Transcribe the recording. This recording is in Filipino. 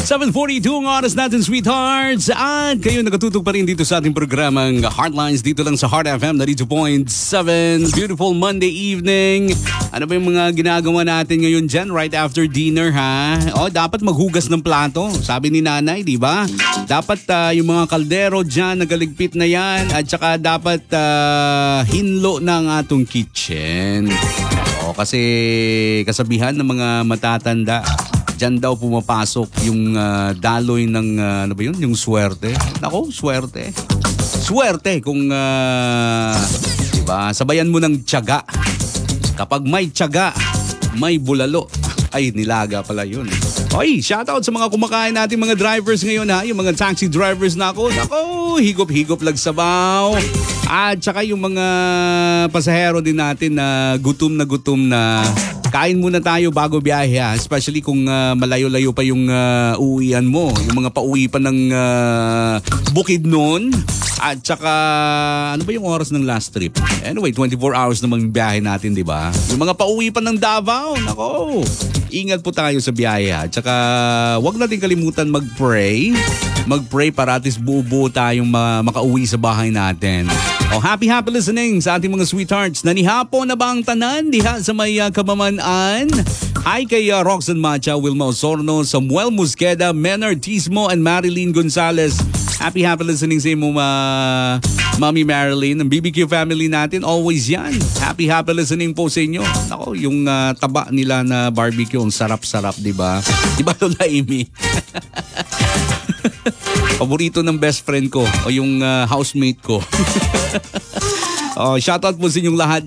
7:42 ang oras natin, sweethearts. At kayo nakatutok pa rin dito sa ating programang Heartlines dito lang sa Heart FM 92.7. Beautiful Monday evening. Ano ba yung mga ginagawa natin ngayon dyan right after dinner, ha? Dapat maghugas ng plato. Sabi ni nanay, di ba? Dapat yung mga kaldero dyan, nagaligpit na yan. At saka dapat hinlo ng atong kitchen. Kasi kasabihan ng mga matatanda, diyan daw pumapasok yung daloy ng ano ba yun? Yung swerte. Nako, swerte. Swerte kung diba? Sabayan mo ng tiyaga. Kapag may tiyaga, may bulalo. Ay, nilaga pala yun. Oy, shoutout sa mga kumakain natin mga drivers ngayon, ha. Yung mga taxi drivers na ako. Nako, higop-higop lang sabaw. At saka yung mga pasahero din natin na gutom na kain muna tayo bago biyahe, ha? Especially kung malayo-layo pa yung uuwian mo. Yung mga pauwi pa ng Bukidnon. At saka, ano ba yung oras ng last trip? Anyway, 24 hours naman biyahe natin, di ba? Yung mga pauwi pa ng Davao, nako, ingat po tayo sa biyahe, ha? At saka, wag natin kalimutan mag-pray. Mag-pray para at least buo-buo tayong makauwi sa bahay natin. Happy listening sa ating mga sweethearts. Nanihapo na ba ang tanan diha sa may Kamaman-an? Hi kay Roxanne Macha, Wilma Osorno, Samuel Musqueda, Menard Tismo, and Marilyn Gonzalez. Happy listening sa imo, Mami Marilyn. Ang BBQ family natin, always yan. Happy listening po sa inyo. Ako, yung taba nila na barbecue, ang sarap-sarap, di ba? Di ba, Lola Amy? Paborito ng best friend ko o yung housemate ko. Shoutout po sa inyong lahat